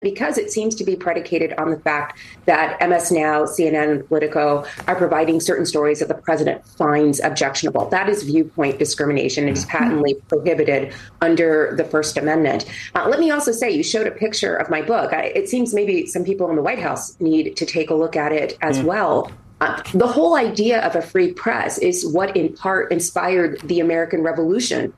because it seems to be predicated on the fact that MS Now, CNN, and Politico are providing certain stories that the president finds objectionable. That is viewpoint discrimination. It is patently prohibited under the First Amendment. Let me also say, you showed a picture of my book. It seems maybe some people in the White House need to take a look at it as well. The whole idea of a free press is what in part inspired the American Revolution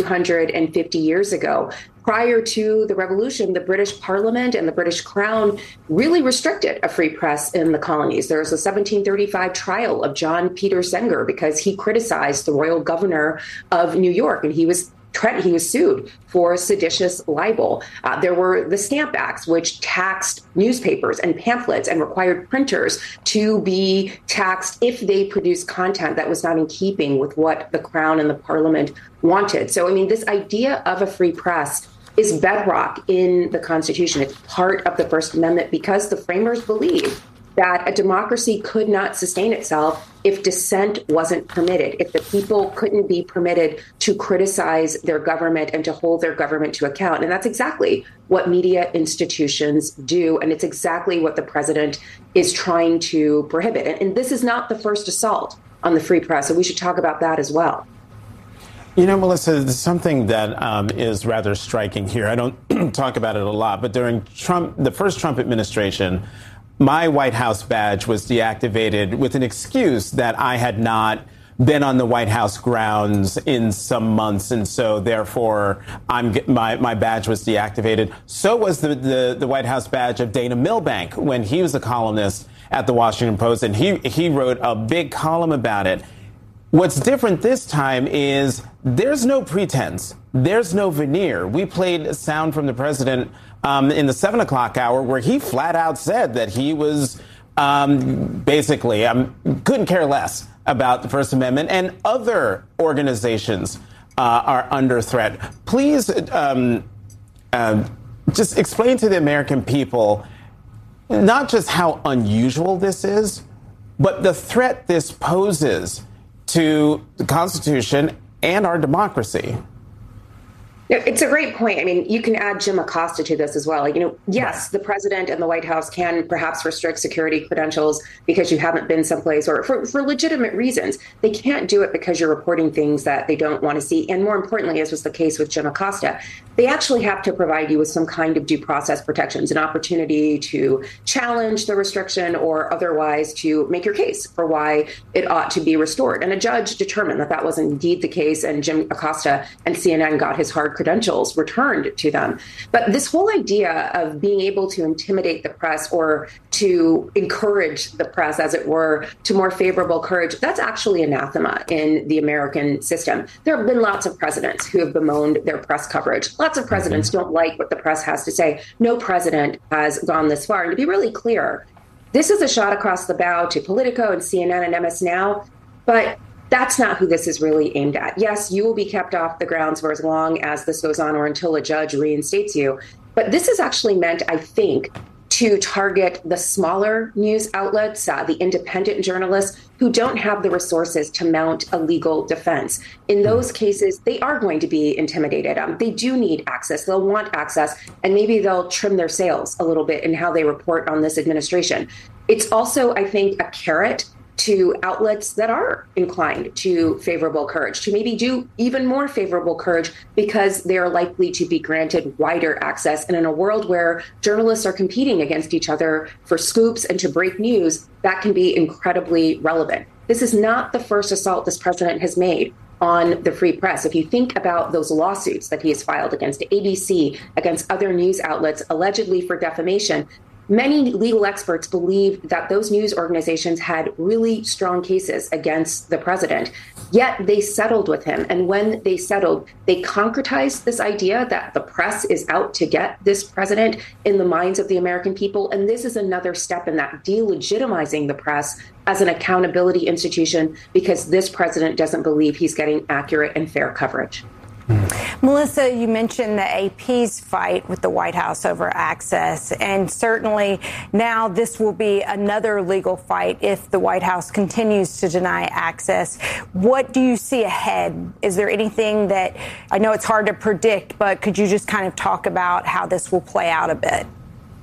250 years ago. Prior to the revolution, the British Parliament and the British Crown really restricted a free press in the colonies. There was a 1735 trial of John Peter Zenger because he criticized the royal governor of New York, and he was sued for seditious libel. There were the Stamp Acts, which taxed newspapers and pamphlets and required printers to be taxed if they produced content that was not in keeping with what the Crown and the Parliament wanted. So, I mean, this idea of a free press is bedrock in the Constitution. It's part of the First Amendment because the framers believed that a democracy could not sustain itself if dissent wasn't permitted, if the people couldn't be permitted to criticize their government and to hold their government to account. And that's exactly what media institutions do. And it's exactly what the president is trying to prohibit. And this is not the first assault on the free press. So we should talk about that as well. You know, Melissa, there's something that is rather striking here. I don't talk about it a lot, but during the first Trump administration, my White House badge was deactivated with an excuse that I had not been on the White House grounds in some months, and so therefore my badge was deactivated. So was the White House badge of Dana Milbank when he was a columnist at the Washington Post, and he wrote a big column about it. What's different this time is there's no pretense. There's no veneer. We played a sound from the president in the 7 o'clock hour where he flat out said that he was basically couldn't care less about the First Amendment, and other organizations are under threat. Please just explain to the American people not just how unusual this is, but the threat this poses to the Constitution and our democracy. It's a great point. I mean, you can add Jim Acosta to this as well. Yes, the president and the White House can perhaps restrict security credentials because you haven't been someplace or for legitimate reasons. They can't do it because you're reporting things that they don't want to see. And more importantly, as was the case with Jim Acosta, they actually have to provide you with some kind of due process protections, an opportunity to challenge the restriction or otherwise to make your case for why it ought to be restored. And a judge determined that that was indeed the case, and Jim Acosta and CNN got his hard credentials returned to them. But this whole idea of being able to intimidate the press or to encourage the press, as it were, to more favorable coverage, that's actually anathema in the American system. There have been lots of presidents who have bemoaned their press coverage. Lots of presidents don't like what the press has to say. No president has gone this far. And to be really clear, this is a shot across the bow to Politico and CNN and MS Now, but that's not who this is really aimed at. Yes, you will be kept off the grounds for as long as this goes on or until a judge reinstates you. But this is actually meant, I think, to target the smaller news outlets, the independent journalists who don't have the resources to mount a legal defense. In those cases, they are going to be intimidated. They do need access. They'll want access, and maybe they'll trim their sails a little bit in how they report on this administration. It's also, I think, a carrot to outlets that are inclined to favorable coverage, to maybe do even more favorable coverage because they're likely to be granted wider access. And in a world where journalists are competing against each other for scoops and to break news, that can be incredibly relevant. This is not the first assault this president has made on the free press. If you think about those lawsuits that he has filed against ABC, against other news outlets, allegedly for defamation, many legal experts believe that those news organizations had really strong cases against the president, yet they settled with him. And when they settled, they concretized this idea that the press is out to get this president in the minds of the American people. And this is another step in that, delegitimizing the press as an accountability institution because this president doesn't believe he's getting accurate and fair coverage. Melissa, you mentioned the AP's fight with the White House over access, and certainly now this will be another legal fight if the White House continues to deny access. What do you see ahead? Is there anything that, I know it's hard to predict, but could you just kind of talk about how this will play out a bit?